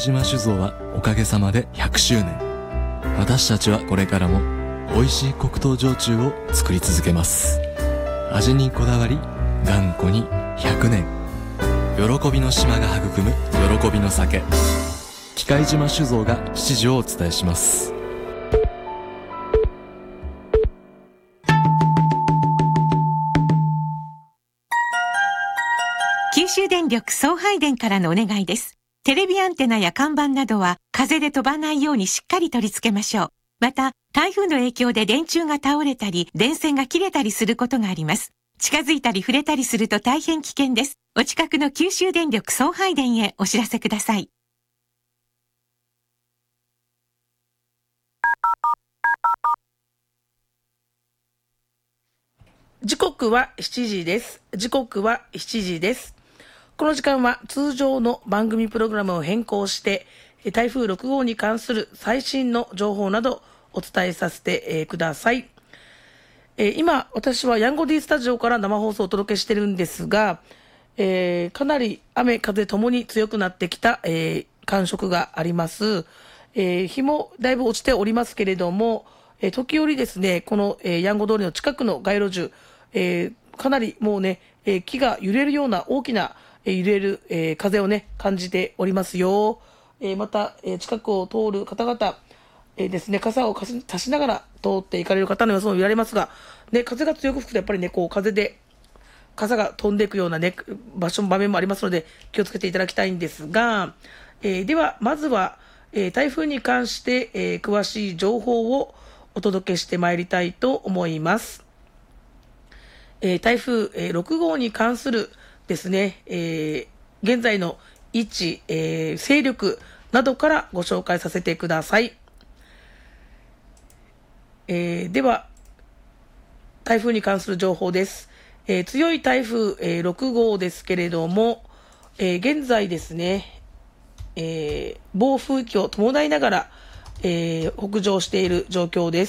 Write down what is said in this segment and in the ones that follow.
島酒造はおかげさまで100周年。私たちはこれからも美味しい黒糖焼酎を作り続けます。味にこだわり、頑固に100年。喜びの島が育む喜びの酒。喜界島酒造が吉祥をお伝えします。 九州電力送配電からのお願いです。テレビアンテナや看板などは風で飛ばないようにしっかり取り付けましょう。また、台風の影響で電柱が倒れたり、電線が切れたりすることがあります。近づいたり触れたりすると大変危険です。お近くの九州電力送配電へお知らせください。 時刻は7時です。この時間は通常の番組プログラムを変更して台風6号に関する最新の情報などお伝えさせてください。今私はヤンゴ D スタジオから生放送をお届けしてるんですが、かなり雨風ともに強くなってきた、感触があります。日もだいぶ落ちておりますけれども、時折ですね、この、ヤンゴ通りの近くの街路樹、かなりもうね、木が揺れるような大きな揺れる、風をね感じておりますよ。また、近くを通る方々、ですね、傘を差しながら通っていかれる方の様子も見られますが、ね、風が強く吹くとやっぱりね、こう風で傘が飛んでいくようなね場面もありますので気をつけていただきたいんですが、ではまずは、台風に関して、詳しい情報をお届けしてまいりたいと思います。台風、6号に関するですね、現在の位置、勢力などからご紹介させてください。では台風に関する情報です。強い台風、6号ですけれども、現在ですね、暴風域を伴いながら、北上している状況です。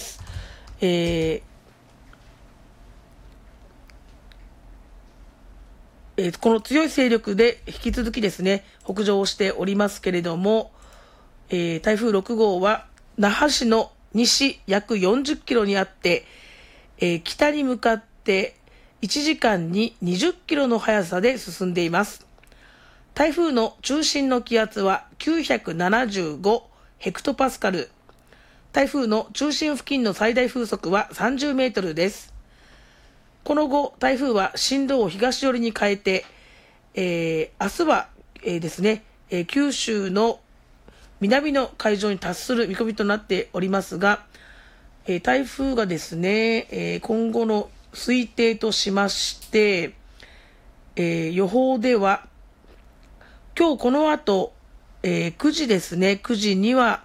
この強い勢力で引き続きですね北上しておりますけれども、台風6号は那覇市の西約40キロにあって、北に向かって1時間に20キロの速さで進んでいます。台風の中心の気圧は975ヘクトパスカル。台風の中心付近の最大風速は30メートルです。この後、台風は進路を東寄りに変えて、明日は、ですね、九州の南の海上に達する見込みとなっておりますが、台風がですね、今後の推定としまして、予報では今日この後、9時ですね、9時には、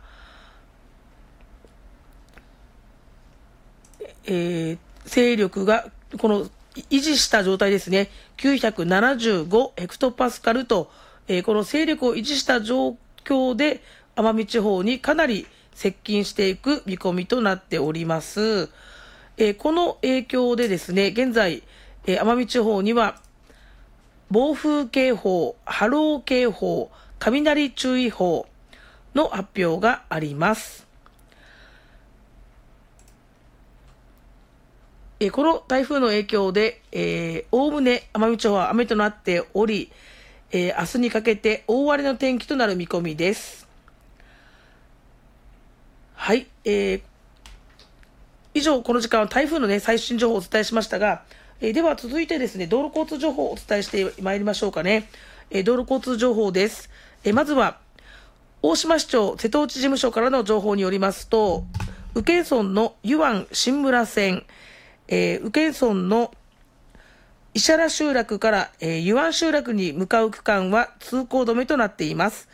勢力がこの維持した状態ですね、975ヘクトパスカルと、この勢力を維持した状況で奄美地方にかなり接近していく見込みとなっております。この影響でですね、現在、奄美地方には暴風警報、波浪警報、雷注意報の発表があります。この台風の影響で、おおむね奄美地方は雨となっており、明日にかけて大荒れの天気となる見込みです。はい、以上この時間は台風の、ね、最新情報をお伝えしましたが、では続いてですね、道路交通情報をお伝えしてまいりましょうかね。道路交通情報です。まずは大島市長瀬戸内事務所からの情報によりますと、宇検村の湯湾新村線、宇検村の石原集落から、湯湾集落に向かう区間は通行止めとなっています。